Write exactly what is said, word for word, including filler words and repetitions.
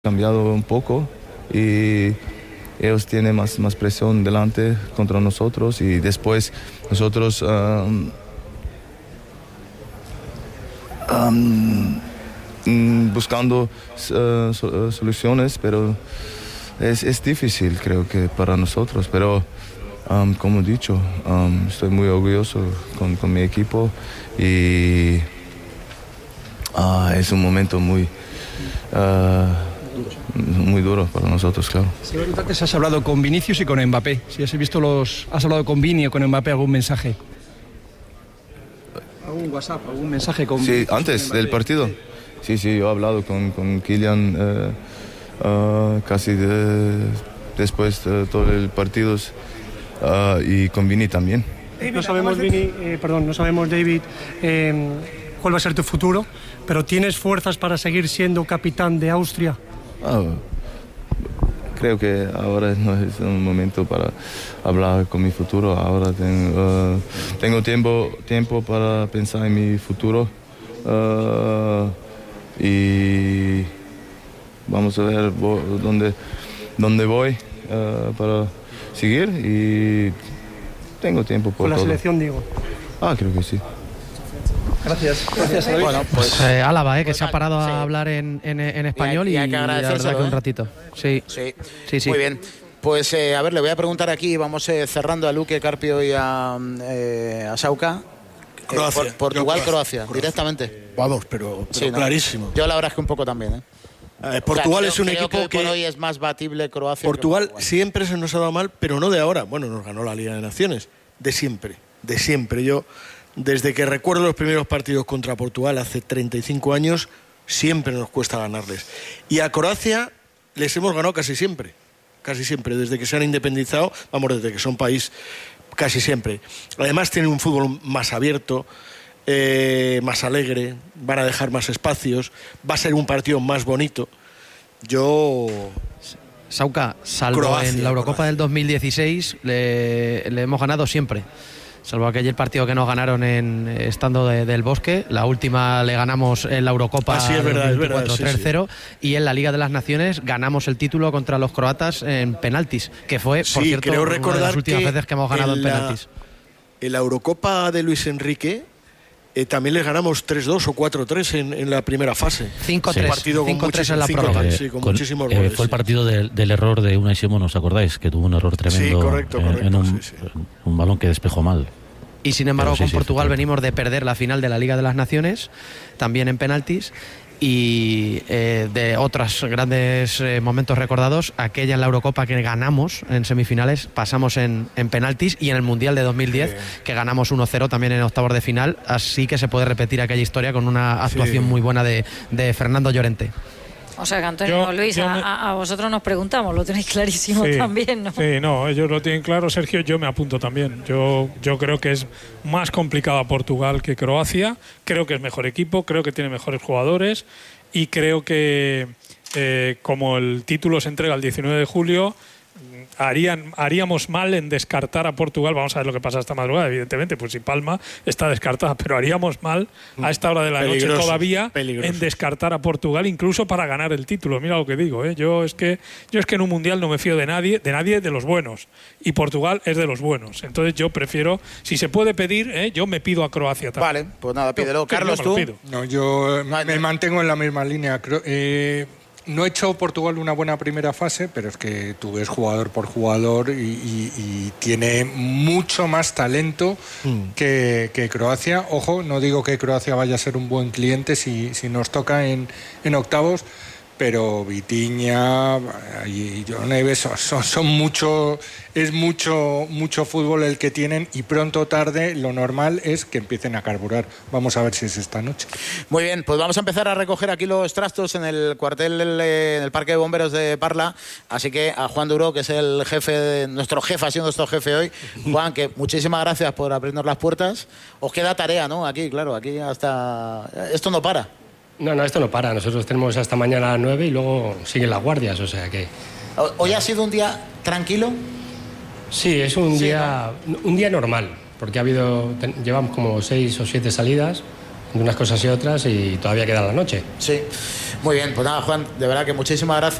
cambiado un poco y ellos tienen más, más presión delante contra nosotros y después nosotros um, um, buscando uh, so, soluciones, pero es, es difícil creo que para nosotros, pero um, como he dicho, um, estoy muy orgulloso con, con mi equipo y uh, es un momento muy... Uh, muy duro para nosotros, claro. Sí, antes has hablado con Vinicius y con Mbappé. Si has visto los, has hablado con Vini o con Mbappé, algún mensaje. ¿Algún WhatsApp, algún mensaje con? Sí, antes del partido. Sí, sí, yo he hablado con, con Kylian eh, uh, casi de, después de todo el partido uh, y con Vini también. No sabemos, Vini, eh, perdón, no sabemos, David, eh, cuál va a ser tu futuro, pero ¿tienes fuerzas para seguir siendo capitán de Austria? Ah, creo que ahora no es un momento para hablar con mi futuro. Ahora tengo, uh, tengo tiempo, tiempo para pensar en mi futuro uh, y vamos a ver dónde, dónde voy uh, para seguir y tengo tiempo por ¿Con la todo. selección, digo? Ah, creo que sí. Gracias. Gracias, David. Bueno, pues, pues eh, Álava, eh, que pues, se ha parado a sí. hablar en, en, en español y, y hay que y la agradecérselo, verdad que ¿eh? un ratito. Sí, sí. sí, sí. Muy bien. Pues eh, a ver, le voy a preguntar aquí, vamos eh, cerrando a Luque, Carpio y a, eh, a Sauca. Croacia. Eh, por, Portugal, Yo, Croacia, Croacia, directamente. Vamos, pero, pero Sí, ¿no? clarísimo. Yo la verdad es que un poco también, ¿eh? Eh, Portugal o sea, creo, es un creo equipo que, hoy que... por hoy es más batible Croacia. Portugal que siempre se nos ha dado mal, pero no de ahora. Bueno, nos ganó la Liga de Naciones. De siempre, de siempre. Yo, desde que recuerdo los primeros partidos contra Portugal hace treinta y cinco años, siempre nos cuesta ganarles. Y a Croacia les hemos ganado casi siempre. Casi siempre, desde que se han independizado, vamos, desde que son país, casi siempre. Además tienen un fútbol más abierto, eh, más alegre, van a dejar más espacios, va a ser un partido más bonito. Yo... Sauca, salvo Croacia, en la Eurocopa Croacia. del dos mil dieciséis, le, le hemos ganado siempre. Salvo aquel partido que nos ganaron en estando de, del Bosque. La última le ganamos en la Eurocopa ah, sí, es verdad, es verdad, sí, tres cero sí. Y en la Liga de las Naciones ganamos el título contra los croatas en penaltis, que fue, por Sí, cierto, creo una de recordar las últimas que veces que hemos ganado en, en la- penaltis. En la Eurocopa de Luis Enrique eh, también les ganamos tres dos o cuatro tres en, en la primera fase. cinco tres, Un partido con cinco tres en la muchísimo- prórroga. cinco tres, sí, con Con- muchísimos eh, goles. fue el sí. partido del, del error de Unai Simón, ¿os acordáis? Que tuvo un error tremendo Sí, correcto, en, correcto, en un, sí, sí. un balón que despejó mal. Y sin embargo, Pero sí, con sí, Portugal efectivamente. venimos de perder la final de la Liga de las Naciones, también en penaltis. Y eh, de otros grandes eh, momentos recordados, aquella en la Eurocopa que ganamos en semifinales, pasamos en, en penaltis, y en el Mundial de dos mil diez, sí, que ganamos uno cero también en octavos de final. Así que se puede repetir aquella historia con una actuación Sí. muy buena de, de Fernando Llorente. O sea que Antonio Yo- Luis, yo a, me- a- a vosotros nos preguntamos, lo tenéis clarísimo Sí, también, ¿no? Sí, no, ellos lo tienen claro, Sergio, yo me apunto también. Yo, yo creo que es más complicada Portugal que Croacia, creo que es mejor equipo, creo que tiene mejores jugadores y creo que eh, como el título se entrega el diecinueve de julio, harían, haríamos mal en descartar a Portugal. Vamos a ver lo que pasa esta madrugada, evidentemente, pues si Palma está descartada, pero haríamos mal a esta hora de la Peligroso, noche todavía peligroso. en descartar a Portugal, incluso para ganar el título. Mira lo que digo, ¿eh? yo es que yo es que en un mundial no me fío de nadie, de nadie de los buenos, y Portugal es de los buenos. Entonces yo prefiero, si se puede pedir, ¿eh? yo me pido a Croacia también. Vale, pues nada, pídelo. Sí, Carlos, yo me lo tú. pido. No, yo No, me no. mantengo en la misma línea. Creo- eh, no ha hecho Portugal una buena primera fase, pero es que tú ves jugador por jugador y, y- y tiene mucho más talento que, que Croacia. Ojo, no digo que Croacia vaya a ser un buen cliente si, si nos toca en, en octavos, pero Vitinha y John Neves son, son, son mucho, es mucho, mucho fútbol el que tienen, y pronto o tarde lo normal es que empiecen a carburar. Vamos a ver si es esta noche. Muy bien, pues vamos a empezar a recoger aquí los trastos en el cuartel, eh, en el Parque de Bomberos de Parla. Así que a Juan Duró, que es el jefe, de, nuestro jefe, ha sido nuestro jefe hoy. Juan, que muchísimas gracias por abrirnos las puertas. Os queda tarea, ¿no? Aquí, claro, aquí hasta... Esto no para. No, no, esto no para. Nosotros tenemos hasta mañana a las nueve y luego siguen las guardias, o sea que... ¿Hoy ha sido un día tranquilo? Sí, es un Sí, día un día normal, porque ha habido ten- llevamos como seis o siete salidas, de unas cosas y otras, y todavía queda la noche. Sí. Muy bien, pues nada, Juan, de verdad que muchísimas gracias.